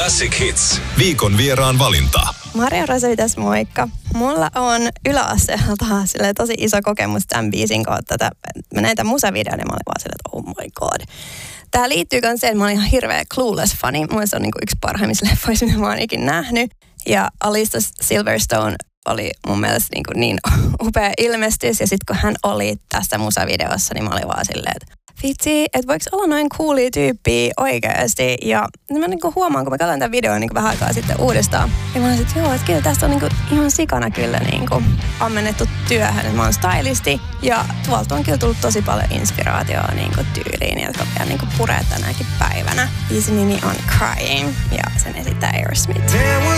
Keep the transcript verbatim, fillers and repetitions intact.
Classic Hits. Viikon vieraan valinta. Maria Roseli tässä, moikka. Mulla on yläasteelta silleen tosi iso kokemus tämän biisin kautta. Tätä, mä näin tämän musavideon ja mä olin vaan silleen, että oh my god. Tää liittyy myös siihen, että mä olin ihan hirveä Clueless-fani. Mun se on niinku yksi parhaimmista leffoista, mitä mä oon ikin nähnyt. Ja Alista Silverstone oli mun mielestä niinku niin upea ilmestys. Ja sit kun hän oli tässä musavideossa, niin mä olin vaan silleen, että vitsi, että voiko olla noin coolia tyyppiä oikeasti. Ja mä niinku huomaan, kun mä katson tämän videon niinku vähän aikaa sitten uudestaan. Ja mä olin, että joo, että kyllä tästä on niinku ihan sikana kyllä niinku ammennettu työhön. Että mä oon stylisti ja tuolta on kyllä tullut tosi paljon inspiraatioa niinku tyyliin, jotka vielä niinku puree tänäkin päivänä. Biisin nimi on Crying ja sen esittää Aerosmith.